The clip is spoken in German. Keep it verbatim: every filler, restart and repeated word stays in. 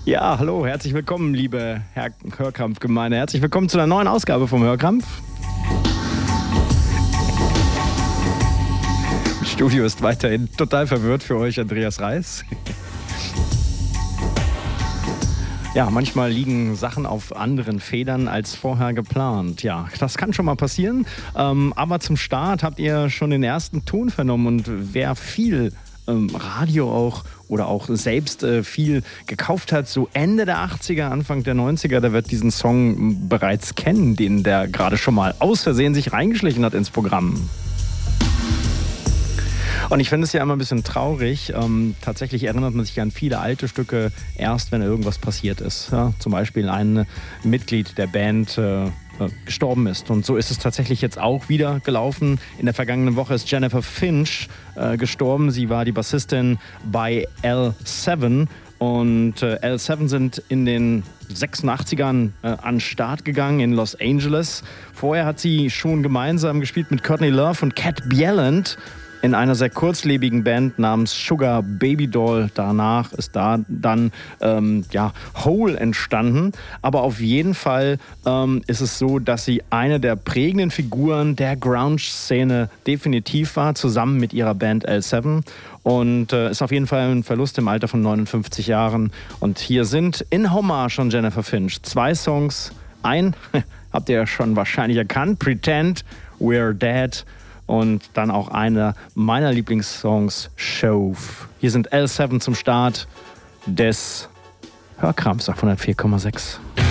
Ja, hallo, herzlich willkommen, liebe Herr Hörkrampf-Gemeinde. Herzlich willkommen zu einer neuen Ausgabe vom Hörkrampf. Im Studio ist weiterhin total verwirrt für euch Andreas Reis. Ja, manchmal liegen Sachen auf anderen Federn als vorher geplant. Ja, das kann schon mal passieren. Ähm, aber zum Start habt ihr schon den ersten Ton vernommen. Und wer viel ähm, Radio auch oder auch selbst äh, viel gekauft hat, so Ende der achtziger, Anfang der neunziger, der wird diesen Song bereits kennen, den der gerade schon mal aus Versehen sich reingeschlichen hat ins Programm. Und ich finde es ja immer ein bisschen traurig. Ähm, tatsächlich erinnert man sich an viele alte Stücke erst, wenn irgendwas passiert ist. Ja, zum Beispiel ein Mitglied der Band äh, gestorben ist. Und so ist es tatsächlich jetzt auch wieder gelaufen. In der vergangenen Woche ist Jennifer Finch äh, gestorben. Sie war die Bassistin bei L sieben. Und äh, L sieben sind in den sechsundachtzigern äh, an den Start gegangen in Los Angeles. Vorher hat sie schon gemeinsam gespielt mit Courtney Love und Cat Bjelland in einer sehr kurzlebigen Band namens Sugar Baby Doll. Danach ist da dann ähm, ja, Hole entstanden. Aber auf jeden Fall ähm, ist es so, dass sie eine der prägenden Figuren der Grunge-Szene definitiv war, zusammen mit ihrer Band L sieben. Und äh, ist auf jeden Fall ein Verlust im Alter von neunundfünfzig Jahren. Und hier sind in Hommage an Jennifer Finch zwei Songs. Ein, habt ihr ja schon wahrscheinlich erkannt, Pretend We're Dead. Und dann auch einer meiner Lieblingssongs, Shove. Hier sind L sieben zum Start des Hörkrampfs auf hundertvier Komma sechs.